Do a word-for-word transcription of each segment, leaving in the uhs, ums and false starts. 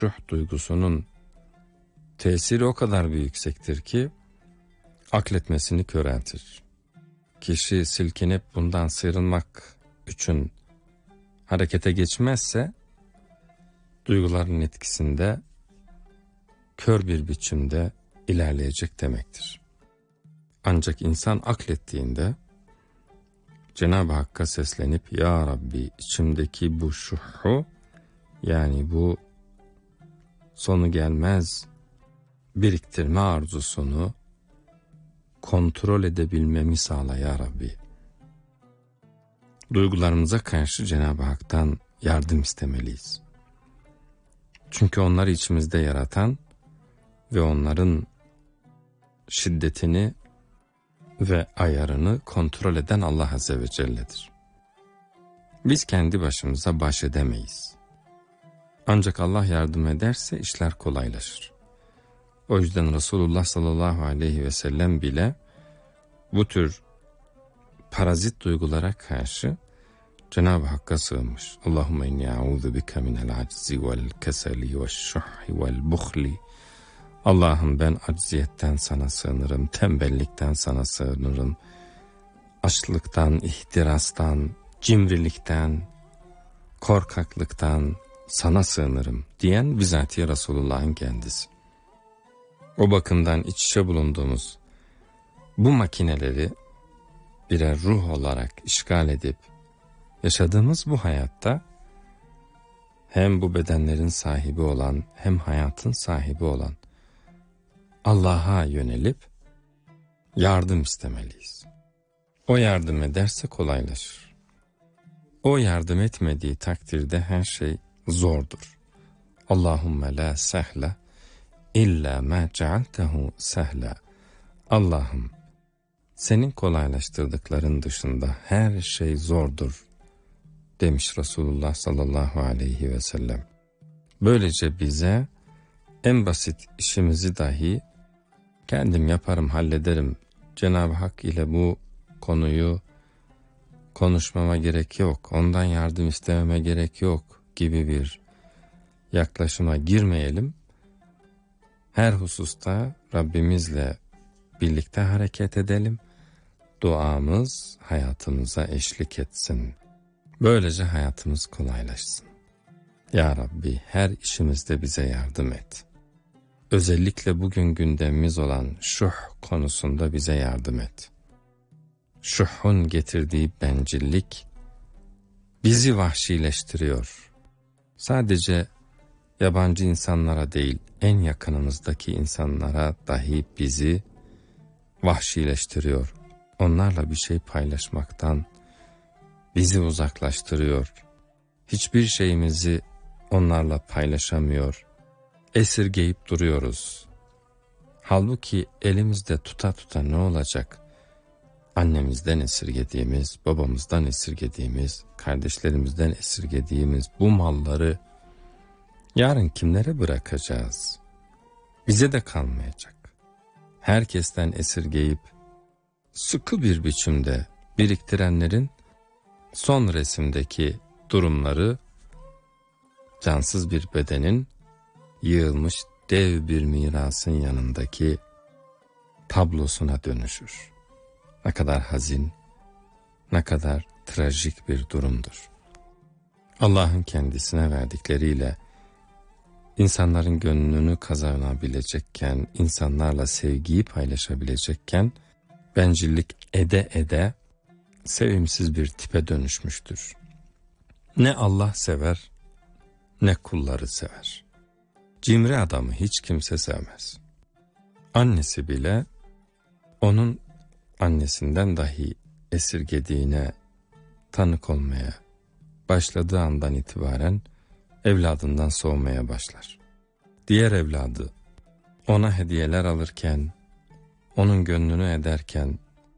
Şuh duygusunun tesiri o kadar bir yüksektir ki akletmesini köreltir. Kişi silkinip bundan sıyrılmak için harekete geçmezse duyguların etkisinde kör bir biçimde ilerleyecek demektir. Ancak insan aklettiğinde Cenab-ı Hakk'a seslenip Ya Rabbi içimdeki bu şuhu, yani bu sonu gelmez biriktirme arzusunu kontrol edebilmemi sağla Ya Rabbi. Duygularımıza karşı Cenab-ı Hak'tan yardım istemeliyiz. Çünkü onları içimizde yaratan ve onların şiddetini ve ayarını kontrol eden Allah Azze ve Celle'dir. Biz kendi başımıza baş edemeyiz. Ancak Allah yardım ederse işler kolaylaşır. O yüzden Resulullah sallallahu aleyhi ve sellem bile bu tür parazit duygulara karşı Cenab-ı Hakk'a sığınmış. Allahümme inni a'udhu bike minel aczi vel keseli ve şuhhi vel bukhli. Allah'ım ben acziyetten sana sığınırım, tembellikten sana sığınırım, açlıktan, ihtirastan, cimrilikten, korkaklıktan sana sığınırım diyen bizatihi Resulullah'ın kendisi. O bakımdan iç içe bulunduğumuz bu makineleri birer ruh olarak işgal edip yaşadığımız bu hayatta hem bu bedenlerin sahibi olan hem hayatın sahibi olan Allah'a yönelip yardım istemeliyiz. O yardım ederse kolaylaşır. O yardım etmediği takdirde her şey zordur. Allahümme la sehle illa ma cealtehu sehla. Allah'ım senin kolaylaştırdıkların dışında her şey zordur demiş Resulullah sallallahu aleyhi ve sellem. Böylece bize en basit işimizi dahi kendim yaparım, hallederim, Cenab-ı Hak ile bu konuyu konuşmama gerek yok, ondan yardım istememe gerek yok gibi bir yaklaşıma girmeyelim. Her hususta Rabbimizle birlikte hareket edelim. Duamız hayatımıza eşlik etsin. Böylece hayatımız kolaylaşsın. Ya Rabbi her işimizde bize yardım et. Özellikle bugün gündemimiz olan şuh konusunda bize yardım et. Şuhun getirdiği bencillik bizi vahşileştiriyor. Sadece yabancı insanlara değil, en yakınımızdaki insanlara dahi bizi vahşileştiriyor. Onlarla bir şey paylaşmaktan bizi uzaklaştırıyor. Hiçbir şeyimizi onlarla paylaşamıyor. Esirgeyip duruyoruz. Halbuki elimizde tuta tuta ne olacak? Annemizden esirgediğimiz, babamızdan esirgediğimiz, kardeşlerimizden esirgediğimiz bu malları yarın kimlere bırakacağız? Bize de kalmayacak. Herkesten esirgeyip sıkı bir biçimde biriktirenlerin son resimdeki durumları cansız bir bedenin yığılmış dev bir mirasın yanındaki tablosuna dönüşür. Ne kadar hazin, ne kadar trajik bir durumdur. Allah'ın kendisine verdikleriyle insanların gönlünü kazanabilecekken, insanlarla sevgiyi paylaşabilecekken, bencillik ede ede sevimsiz bir tipe dönüşmüştür. Ne Allah sever, ne kulları sever. Cimri adamı hiç kimse sevmez. Annesi bile onun annesinden dahi esirgediğine tanık olmaya başladığı andan itibaren evladından soğumaya başlar. Diğer evladı ona hediyeler alırken, onun gönlünü ederken,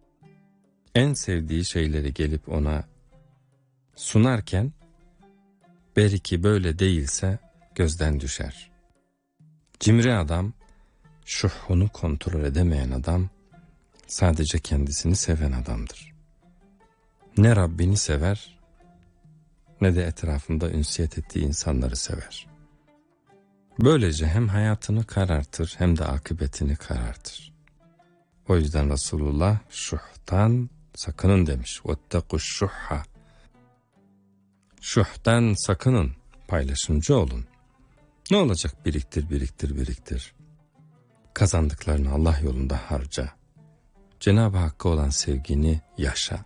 en sevdiği şeyleri gelip ona sunarken, belki böyle değilse gözden düşer. Cimri adam, şuhunu kontrol edemeyen adam, sadece kendisini seven adamdır. Ne Rabbini sever, ne de etrafında ünsiyet ettiği insanları sever. Böylece hem hayatını karartır hem de akıbetini karartır. O yüzden Resulullah şuhtan sakının demiş. وَاتَّقُوا الشُّحَّ Şuhtan sakının, paylaşımcı olun. Ne olacak biriktir biriktir biriktir. Kazandıklarını Allah yolunda harca. Cenab-ı Hakk'a olan sevgini yaşa.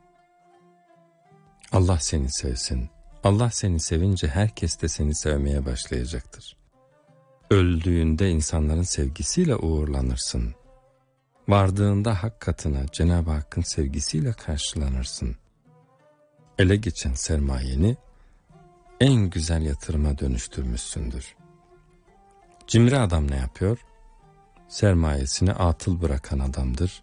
Allah seni sevsin. Allah seni sevince herkes de seni sevmeye başlayacaktır. Öldüğünde insanların sevgisiyle uğurlanırsın. Vardığında hak katına Cenab-ı Hakk'ın sevgisiyle karşılanırsın. Ele geçen sermayeni en güzel yatırıma dönüştürmüşsündür. Cimri adam ne yapıyor? Sermayesini atıl bırakan adamdır.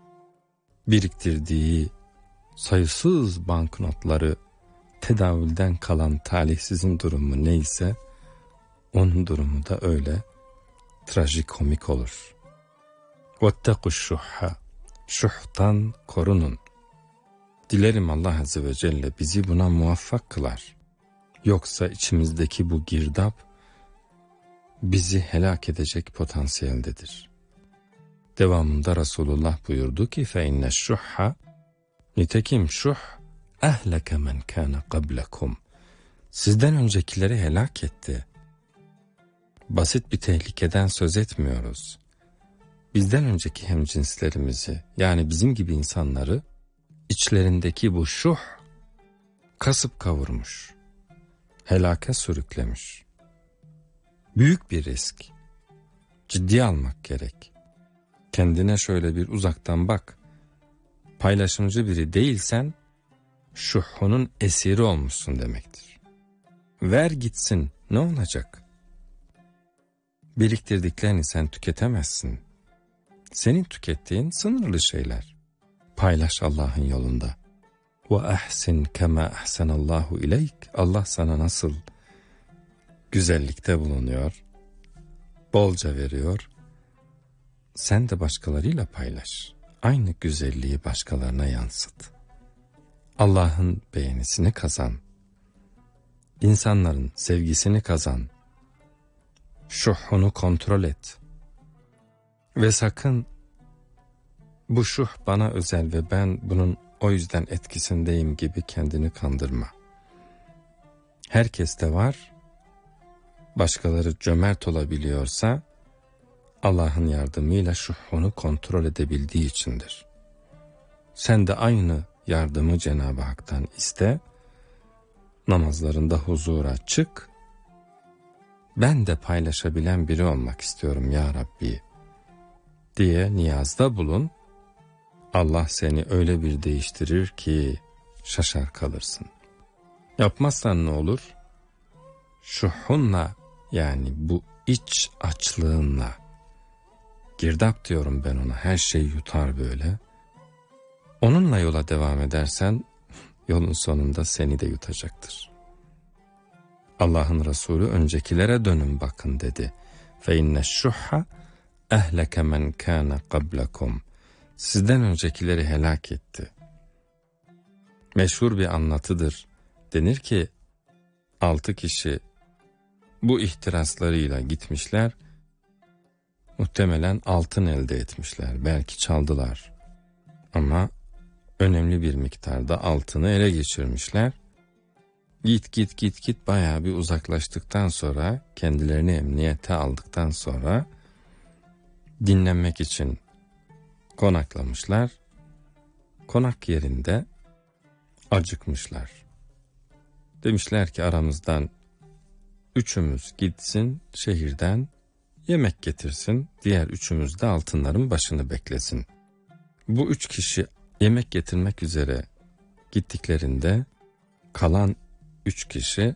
Biriktirdiği sayısız banknotları tedavülden kalan talihsizin durumu neyse, onun durumu da öyle trajikomik olur. وَاتَّقُوا الشُّحَّ Şuhtan korunun. Dilerim Allah Azze ve Celle bizi buna muvaffak kılar. Yoksa içimizdeki bu girdap bizi helak edecek potansiyeldedir. Devamında Resulullah buyurdu ki فَاِنَّ الشُّحَّ Nitekim şuh اَهْلَكَ مَنْ كَانَ قَبْلَكُمْ Sizden öncekileri helak etti. Basit bir tehlikeden söz etmiyoruz. Bizden önceki hemcinslerimizi, yani bizim gibi insanları içlerindeki bu şuh kasıp kavurmuş, helaka sürüklemiş. Büyük bir risk. Ciddiye almak gerek. Kendine şöyle bir uzaktan bak. Paylaşımcı biri değilsen şuhunun esiri olmuşsun demektir. Ver gitsin, ne olacak? Biriktirdiklerini sen tüketemezsin. Senin tükettiğin sınırlı şeyler. Paylaş Allah'ın yolunda. وَاَحْسِنْ كَمَا اَحْسَنَ اللّٰهُ اِلَيْكَ Allah sana nasıl güzellikte bulunuyor, bolca veriyor, sen de başkalarıyla paylaş. Aynı güzelliği başkalarına yansıt. Allah'ın beğenisini kazan. İnsanların sevgisini kazan. Şuhunu kontrol et. Ve sakın bu şuh bana özel ve ben bunun o yüzden etkisindeyim gibi kendini kandırma. Herkeste var. Başkaları cömert olabiliyorsa Allah'ın yardımıyla şuhunu kontrol edebildiği içindir. Sen de aynı yardımı Cenab-ı Hak'tan iste. Namazlarında huzura çık. Ben de paylaşabilen biri olmak istiyorum ya Rabbi diye niyazda bulun. Allah seni öyle bir değiştirir ki şaşar kalırsın. Yapmazsan ne olur? Şuhunla, yani bu iç açlığınla, girdap diyorum ben ona, her şey yutar böyle. Onunla yola devam edersen yolun sonunda seni de yutacaktır. Allah'ın Resulü öncekilere dönün bakın dedi. فَاِنَّ الشُّحَّ اَهْلَكَ مَنْ كَانَ قَبْلَكُمْ Sizden öncekileri helak etti. Meşhur bir anlatıdır. Denir ki altı kişi bu ihtiraslarıyla gitmişler. Muhtemelen altın elde etmişler. Belki çaldılar. Ama önemli bir miktarda altını ele geçirmişler. Git git git git bayağı bir uzaklaştıktan sonra, kendilerini emniyete aldıktan sonra dinlenmek için konaklamışlar. Konak yerinde acıkmışlar. Demişler ki aramızdan üçümüz gitsin şehirden yemek getirsin, diğer üçümüz de altınların başını beklesin. Bu üç kişi yemek getirmek üzere gittiklerinde kalan üç kişi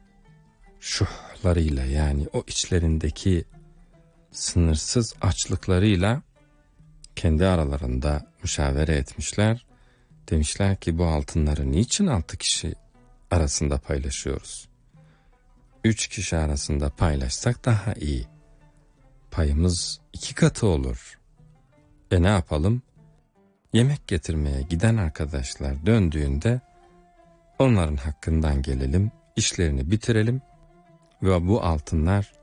şuhlarıyla, yani o içlerindeki sınırsız açlıklarıyla kendi aralarında müşavere etmişler. Demişler ki bu altınları niçin altı kişi arasında paylaşıyoruz? Üç kişi arasında paylaşsak daha iyi. Payımız iki katı olur. E ne yapalım? Yemek getirmeye giden arkadaşlar döndüğünde onların hakkından gelelim, işlerini bitirelim ve bu altınlar